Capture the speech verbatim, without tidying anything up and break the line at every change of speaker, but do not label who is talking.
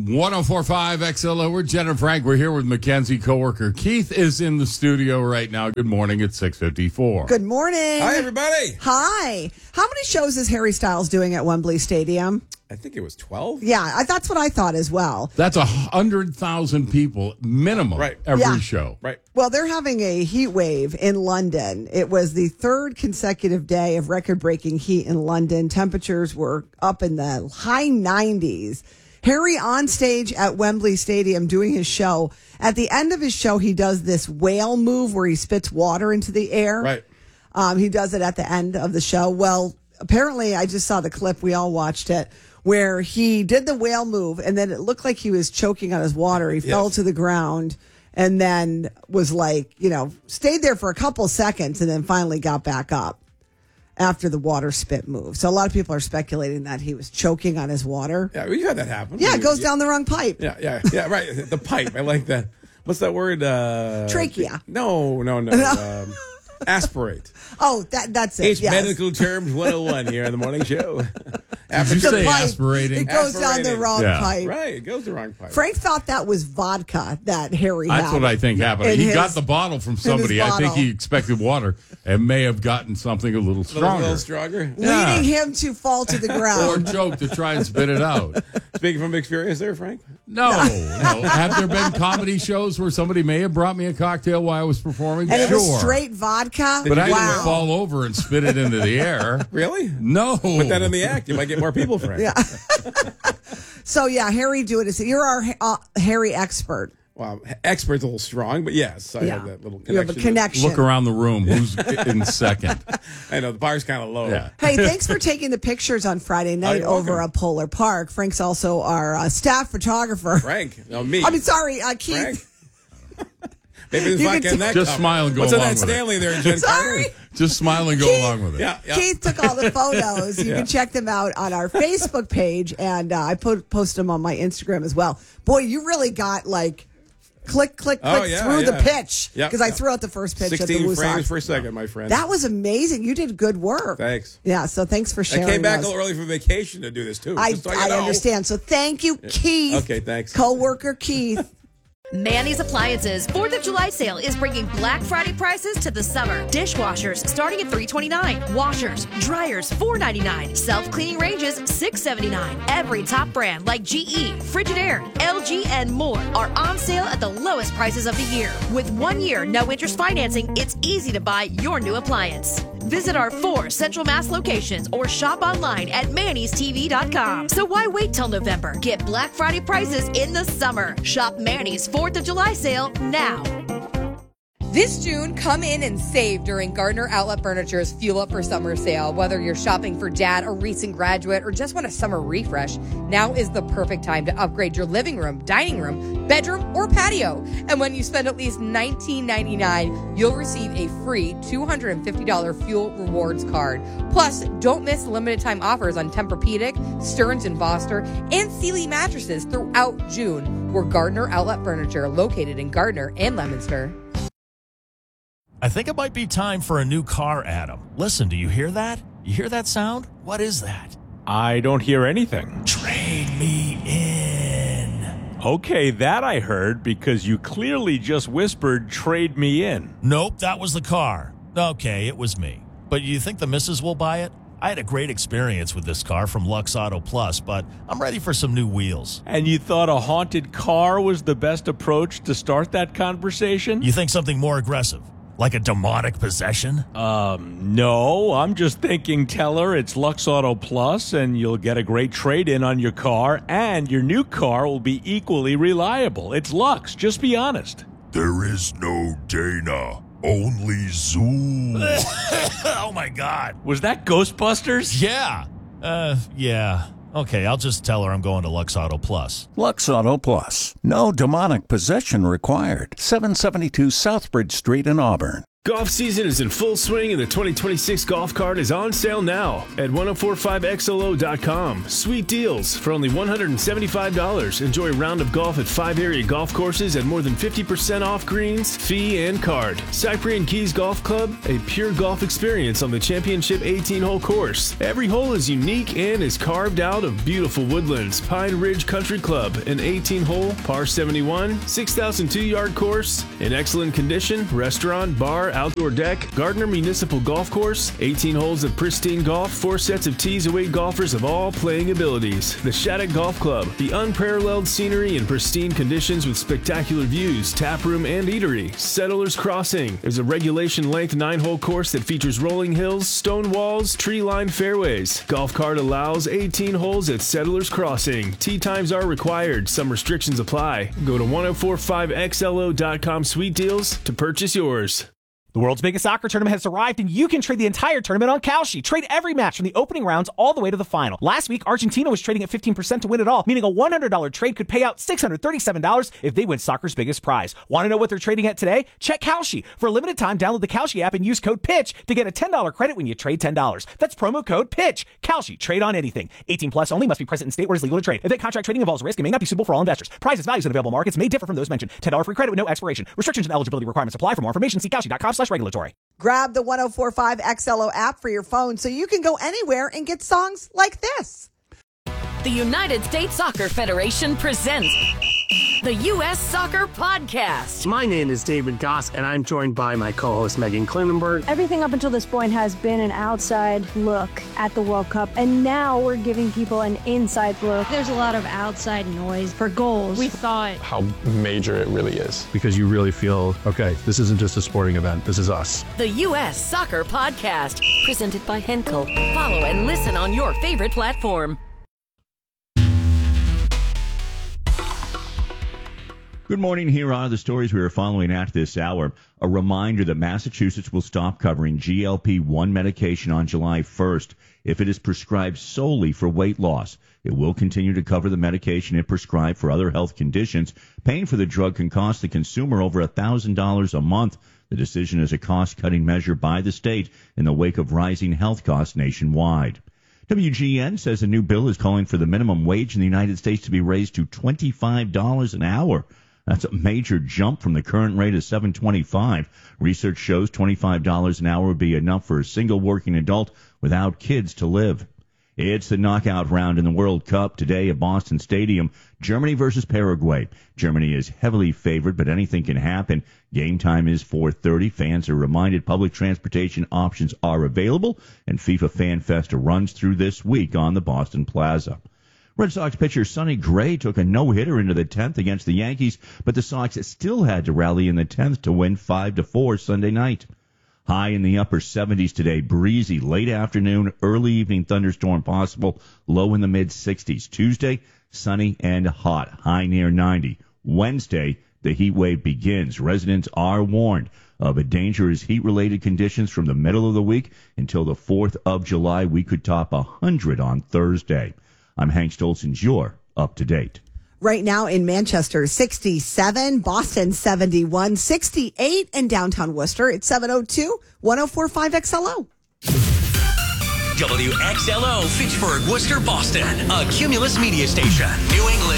one oh four point five X L O. We're Jen and Frank. We're here with Mackenzie coworker Keith is in the studio right now. Good morning. It's six fifty-four.
Good morning.
Hi, everybody.
Hi. How many shows is Harry Styles doing at Wembley Stadium?
I think it was twelve.
Yeah, I, that's what I thought as well.
That's a hundred thousand people minimum.
Right.
Every
Yeah.
show.
Right.
Well, they're having a heat wave in London. It was the third consecutive day of record-breaking heat in London. Temperatures were up in the high nineties. Harry on stage at Wembley Stadium doing his show. At the end of his show, he does this whale move where he spits water into the air.
Right.
Um, he does it at the end of the show. Well, apparently, I just saw the clip. We all watched it, where he did the whale move, and then it looked like he was choking on his water. He
Yes.
fell to the ground and then was like, you know, stayed there for a couple seconds and then finally got back up after the water spit move. So a lot of people are speculating that he was choking on his water.
Yeah, we've had that happen.
Yeah, it goes
yeah.
down the wrong pipe.
Yeah, yeah, yeah, right. The pipe. I like that. What's that word? Uh,
Trachea.
No, no, no. um, aspirate.
Oh, that that's it.
It's
yes.
medical terms one oh one here on the morning show.
Did you say
pipe.
aspirating?
It goes down the
Aspirating.
wrong
Yeah.
pipe.
Right, it goes the wrong pipe.
Frank thought that was vodka that Harry had.
That's what I think happened.
In
He
his-
got the bottle from somebody. I think
bottle.
he expected water and may have gotten something a little
a little,
stronger.
little stronger.
Yeah.
Leading him to fall to the
Or
ground.
joke to try and spit it out.
Speaking from experience there, Frank?
No, no. Have there been comedy shows where somebody may have brought me a cocktail while I was performing?
And it
Sure.
was straight vodka.
But I
wow.
didn't fall over and spit it into the air.
Really?
No.
Put that in the act. You might get more people, Frank.
Yeah. So yeah, Harry, do it. You're our uh, Harry expert.
Wow, expert's a little strong, but yes, I
Yeah.
have that little
You have
connection.
a connection.
Look around the room. Who's in second?
I know the bar's kind of low.
Yeah.
Hey, thanks for taking the pictures on Friday night
you're
over
welcome.
at Polar Park. Frank's also our uh, staff photographer.
Frank, no me.
I mean, sorry, uh, Keith.
Frank. Maybe there's
You
vodka
can
in that
Just
cup.
smile and go
What's in
along
that
with it.
Stanley there, Jen
Sorry.
Carter?
Just smile and go
Keith-
along with it.
Yeah, yeah.
Keith took all the photos. You
Yeah.
can check them out on our Facebook page, and uh, I put post them on my Instagram as well. Boy, you really got like click, click, click
Oh, yeah,
through the
yeah.
pitch
Yeah,
because I
yeah.
threw out the first pitch at the
sixteen
Woo
frames
Sox.
per second, my friend.
That was amazing. You did good work.
Thanks.
Yeah, so thanks for
I
sharing.
came back
those.
a little early from vacation to do this, too.
I,
just so you
I
know.
understand. So thank you, Keith.
Okay, thanks.
Co-worker Keith.
Manny's Appliances fourth of July sale is bringing Black Friday prices to the summer. Dishwashers starting at three twenty-nine. Washers, dryers four ninety-nine. Self-cleaning ranges six seventy-nine. Every top brand like G E, Frigidaire, L G, and more are on sale at the lowest prices of the year. With one year no interest financing, it's easy to buy your new appliance. Visit our four Central Mass locations or shop online at mannys t v dot com. So why wait till November? Get Black Friday prices in the summer. Shop Manny's fourth of July sale now.
This June, come in and save during Gardner Outlet Furniture's Fuel Up for Summer sale. Whether you're shopping for dad, a recent graduate, or just want a summer refresh, now is the perfect time to upgrade your living room, dining room, bedroom, or patio. And when you spend at least nineteen ninety-nine dollars, you'll receive a free two hundred fifty dollars Fuel Rewards card. Plus, don't miss limited time offers on Tempur-Pedic, Stearns and Foster, and Sealy mattresses throughout June. We're Gardner Outlet Furniture, located in Gardner and Leominster.
I think it might be time for a new car, Adam. Listen, do you hear that? You hear that sound? What is that?
I don't hear anything.
Trade me in.
Okay, that I heard because you clearly just whispered, trade me in.
Nope, that was the car. Okay, it was me. But you think the missus will buy it? I had a great experience with this car from Lux Auto Plus, but I'm ready for some new wheels.
And you thought a haunted car was the best approach to start that conversation?
You think something more aggressive? Like a demonic possession?
Um, no, I'm just thinking tell her it's Lux Auto Plus and you'll get a great trade-in on your car and your new car will be equally reliable. It's Lux, just be honest.
There is no Dana, only Zoom.
Oh my God.
Was that Ghostbusters?
Yeah. Uh, yeah. Okay, I'll just tell her I'm going to Lux Auto Plus.
Lux Auto Plus. No demonic possession required. seven seventy-two Southbridge Street in Auburn. Golf season is in full swing and the twenty twenty-six golf cart is on sale now at ten forty-five X L O dot com. Sweet deals for only one hundred seventy-five dollars. Enjoy a round of golf at five area golf courses at more than fifty percent off greens, fee, and card. Cyprian Keys Golf Club, a pure golf experience on the championship eighteen-hole course. Every hole is unique and is carved out of beautiful woodlands. Pine Ridge Country Club, an eighteen-hole, par seventy-one, six thousand two yard course, in excellent condition, restaurant, bar, outdoor deck. Gardner Municipal Golf Course, eighteen holes of pristine golf, four sets of tees await golfers of all playing abilities. The Shattuck Golf Club, the unparalleled scenery and pristine conditions with spectacular views, tap room, and eatery. Settlers Crossing is a regulation-length nine-hole course that features rolling hills, stone walls, tree-lined fairways. Golf cart allows eighteen holes at Settlers Crossing. Tee times are required. Some restrictions apply. Go to ten forty-five X L O dot com Sweet Deals to purchase yours.
The world's biggest soccer tournament has arrived, and you can trade the entire tournament on Kalshi. Trade every match from the opening rounds all the way to the final. Last week, Argentina was trading at fifteen percent to win it all, meaning a one hundred dollars trade could pay out six hundred thirty-seven dollars if they win soccer's biggest prize. Want to know what they're trading at today? Check Kalshi. For a limited time, download the Kalshi app and use code PITCH to get a ten dollars credit when you trade ten dollars. That's promo code PITCH. Kalshi. Trade on anything. eighteen plus only. Must be present in state where it's legal to trade. If that contract trading involves risk, it may not be suitable for all investors. Prices, values, and available markets may differ from those mentioned. ten dollars free credit with no expiration. Restrictions and eligibility requirements apply. For more information, see Kalshi dot com slash regulatory.
Grab the ten forty-five X L O app for your phone so you can go anywhere and get songs like this.
The United States Soccer Federation presents the U S Soccer Podcast.
My name is David Goss, and I'm joined by my co-host Megan Klinenberg.
Everything up until this point has been an outside look at the World Cup, and now we're giving people an inside look.
There's a lot of outside noise for goals. We thought
how major it really is.
Because you really feel, okay, this isn't just a sporting event, this is us.
The U S Soccer Podcast, presented by Henkel. Follow and listen on your favorite platform.
Good morning. Here are the stories we are following at this hour. A reminder that Massachusetts will stop covering G L P one medication on July first if it is prescribed solely for weight loss. It will continue to cover the medication it prescribed for other health conditions. Paying for the drug can cost the consumer over one thousand dollars a month. The decision is a cost-cutting measure by the state in the wake of rising health costs nationwide. W G N says a new bill is calling for the minimum wage in the United States to be raised to twenty-five dollars an hour. That's a major jump from the current rate of seven twenty-five. Research shows twenty-five dollars an hour would be enough for a single working adult without kids to live. It's the knockout round in the World Cup today at Boston Stadium. Germany versus Paraguay. Germany is heavily favored, but anything can happen. Game time is four thirty. Fans are reminded public transportation options are available, and FIFA Fan Festa runs through this week on the Boston Plaza. Red Sox pitcher Sonny Gray took a no-hitter into the tenth against the Yankees, but the Sox still had to rally in the tenth to win five to four Sunday night. High in the upper seventies today, breezy, late afternoon, early evening thunderstorm possible, low in the mid-sixties. Tuesday, sunny and hot, high near ninety. Wednesday, the heat wave begins. Residents are warned of a dangerous heat-related conditions from the middle of the week until the fourth of July. We could top one hundred on Thursday. I'm Hank Stolzens, you're up to date.
Right now in Manchester, sixty-seven, Boston, seventy-one, sixty-eight, and downtown Worcester, it's seven oh two, ten forty-five X L O.
W X L O, Fitchburg, Worcester, Boston, a Cumulus media station. New England